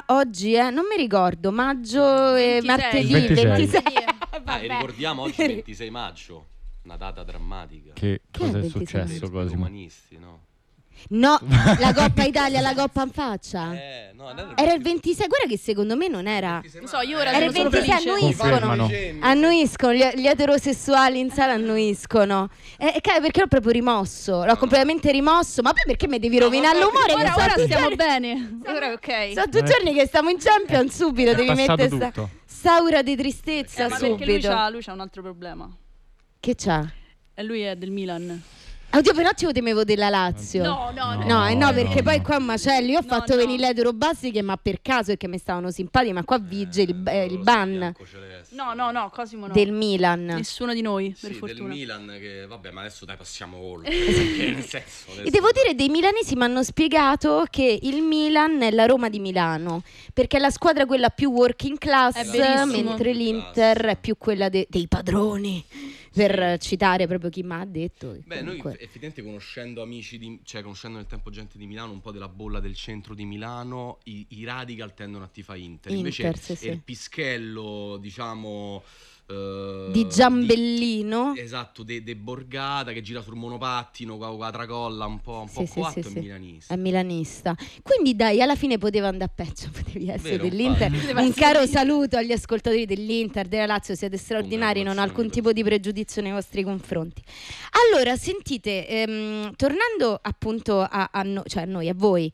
oggi è, non mi ricordo, maggio e 26. martedì 26. 26. E ricordiamo oggi 26 maggio, una data drammatica. Che Che cosa è è 26 successo, Per i Cosimo? umanisti, no? No, la Coppa Italia, la Coppa in faccia. No, Era il 26, guarda che secondo me non era. Non so, io ora Era il sono solo 26, felice. Confermano. annuiscono, gli eterosessuali in sala annuiscono. Perché l'ho proprio rimosso, l'ho completamente rimosso. Ma poi perché mi devi rovinare l'umore? Che Ora sono stiamo tutti bene. Ora è ok. sono 2 giorni che stiamo in Champions, subito È devi passato mettere tutto. sta aura di tristezza Ma perché lui subito. c'ha un altro problema. Che c'ha? E lui è del Milan. Oddio, per un attimo temevo della Lazio. No, No, perché poi qua è un macello. Io ho No, fatto no. venire l'etero Bassiche, ma per caso è che mi stavano simpatici, ma qua vige il ban No, Cosimo no. del Milan. Nessuno di noi, per Sì, del fortuna. Milan che vabbè, ma adesso dai passiamo oltre. Perché nel senso E devo dire, dei milanesi mi hanno spiegato che il Milan è la Roma di Milano, perché è la squadra quella più working class, È verissimo. mentre l'Inter è più quella dei padroni, per citare proprio chi mi ha detto. Beh, Comunque. noi effettivamente conoscendo amici cioè conoscendo nel tempo gente di Milano, un po' della bolla del centro di Milano, i radical tendono a tifare Inter. Invece Inter, sì. il pischello, diciamo Di Giambellino. esatto, de Borgata che gira sul monopattino con la tracolla un po' Sì, coatto, sì, è sì. milanista. È milanista. Quindi dai, alla fine poteva andare a peggio, potevi essere Vero, dell'Inter. infatti. Un caro saluto agli ascoltatori dell'Inter, della Lazio, siete straordinari, non ho alcun tipo di pregiudizio nei vostri confronti. Allora, sentite, tornando appunto a noi, a voi,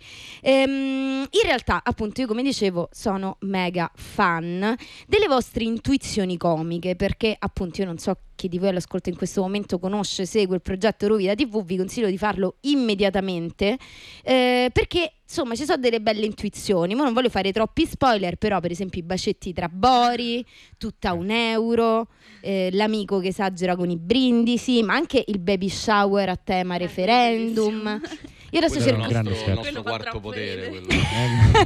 in realtà appunto io come dicevo sono mega fan delle vostre intuizioni comiche, perché appunto io non so chi di voi all'ascolto in questo momento conosce, segue il progetto Rovida TV, vi consiglio di farlo immediatamente, perché insomma ci sono delle belle intuizioni. Ma non voglio fare troppi spoiler, però per esempio i bacetti tra Bori, tutta €1, l'amico che esagera con i brindisi, ma anche il baby shower a tema referendum. Io adesso Quello è cerco grande il scherzo. nostro Quello fa quarto troppo potere, ridere. quello.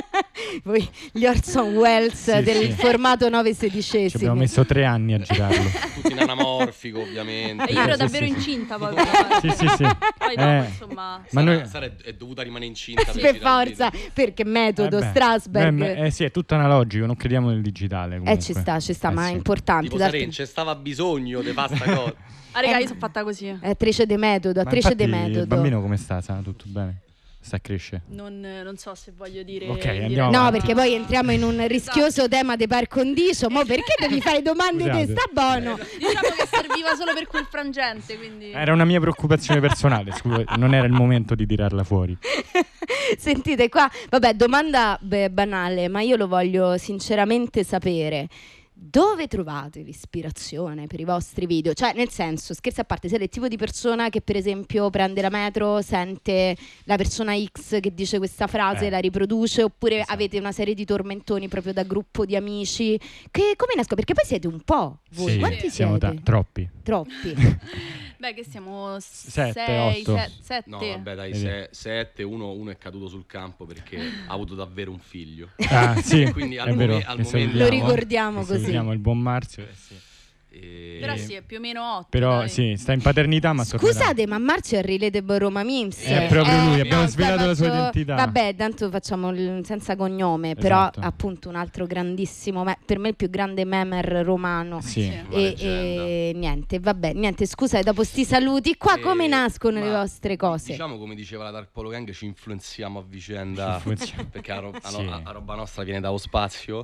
voi gli Orson Welles Sì, del sì. formato 9 Ci abbiamo sedicesimi. messo 3 anni a girarlo. Tutti in anamorfico, ovviamente. E io ero Sì, davvero sì, sì. incinta poi. Sì, sì, sì. Poi dopo, insomma. Ma noi... Sara è dovuta rimanere incinta Per girare il forza, video. perché metodo, beh, Strasberg. sì, è tutto analogico, non crediamo nel digitale comunque. Ci sta, ma è sì. importante. Tipo Saren, c'è stava bisogno di pasta cosa. Ah, raga, io sono fatta così. È attrice de metodo, Ma attrice de infatti metodo. il bambino come sta? Sta tutto bene? Sta a crescere? Non so se voglio dire. Ok, dire- andiamo No, avanti. perché poi entriamo in un rischioso tema di par condicio. Mo perché devi fare domande di Scusate. sta buono? Diciamo che serviva solo per quel frangente, quindi. Era una mia preoccupazione personale, scusa, non era il momento di tirarla fuori. Sentite qua, vabbè, domanda banale, ma io lo voglio sinceramente sapere. Dove trovate l'ispirazione per i vostri video? Cioè, nel senso, scherzi a parte, siete il tipo di persona che per esempio prende la metro, sente la persona X che dice questa frase, la riproduce, oppure Esatto. avete una serie di tormentoni proprio da gruppo di amici? Come nascono? Perché poi siete un po', voi. Sì, Quanti siamo siete? troppi. Troppi. Beh, che siamo Sette, 6, otto. 7. No, vabbè, dai, Vedi. 7, uno è caduto sul campo perché ha avuto davvero un figlio. Ah, sì, Quindi è vero. al che momento- salutiamo, Lo ricordiamo che così. salutiamo il buon Marzio. Sì. Però sì, è più o meno 8. Però sì, sta in paternità ma tornerà. Scusate, ma Marzio è Relatable Roma Memes. È proprio lui, abbiamo no, svelato la sua faccio- identità. Vabbè, tanto facciamo senza cognome, Esatto. però appunto un altro grandissimo, per me il più grande memer romano. Sì. Sì. Una E leggenda. niente, vabbè, niente, scusate, dopo sti saluti, qua come nascono le ma vostre cose? Diciamo, come diceva la Dark Polo Gang, ci influenziamo a vicenda Influenziamo. perché Sì. la roba nostra viene dallo spazio.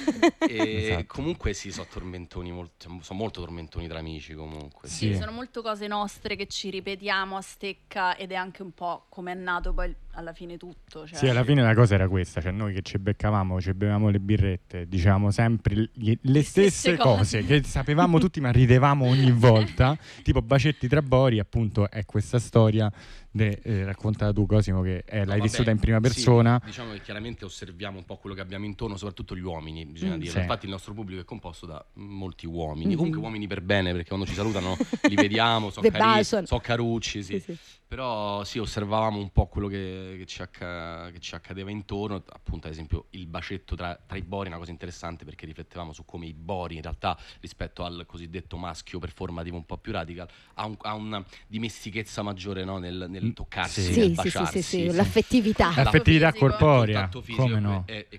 E Esatto. comunque sì, sono tormentoni, sono molto tormentoni tra amici comunque. Sì. Sì, sono molto cose nostre che ci ripetiamo a stecca ed è anche un po' come è nato poi alla fine tutto. Cioè. Sì, alla fine la cosa era questa, cioè noi che ci beccavamo, ci bevevamo le birrette, dicevamo sempre le stesse cose che sapevamo tutti ma ridevamo ogni volta, tipo Bacetti tra Bori, appunto è questa storia raccontata tu Cosimo che l'hai Vabbè, vissuta in prima persona. Sì, diciamo che chiaramente osserviamo un po' quello che abbiamo intorno, soprattutto gli uomini, bisogna dire. Sì. Infatti il nostro pubblico è composto da molti uomini, comunque uomini per bene, perché quando ci salutano li vediamo, The Bison. so carucci, sì. Sì. Però sì, osservavamo un po' quello che ci accadeva intorno, appunto ad esempio il bacetto tra i Bori è una cosa interessante perché riflettevamo su come i Bori in realtà rispetto al cosiddetto maschio performativo un po' più radical ha una dimestichezza maggiore, no? nel toccarsi, Sì. nel Sì, baciarsi. sì, l'affettività. L'affettività fisico. corporea, Contatto fisico come no? e